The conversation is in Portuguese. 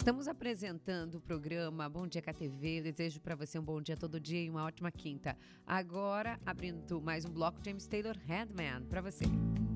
Estamos apresentando o programa Bom Dia KTV. Eu desejo para você um bom dia todo dia e uma ótima quinta. Agora, abrindo mais um bloco, James Taylor, Headman, para você.